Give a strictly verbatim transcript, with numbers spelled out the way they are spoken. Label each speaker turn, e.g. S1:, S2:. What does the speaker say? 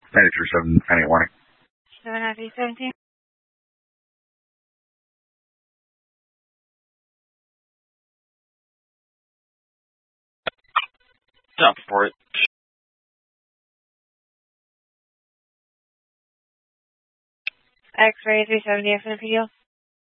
S1: Manager seven, Penny Warning.
S2: seven F E seventeen.
S3: Stop for it.
S2: X-ray three seventy F in the P D L.